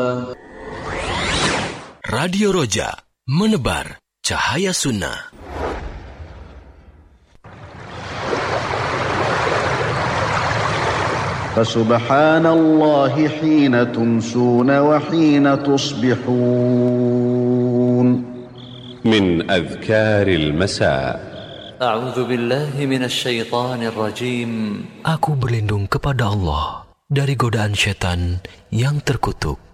Radio Roja, menebar cahaya sunnah. Fasubhanallahi hina tumsuna wa hina tusbihun. من أذكار المساء. أعوذ بالله من الشيطان الرجيم. Aku berlindung kepada Allah dari godaan syaitan yang terkutuk.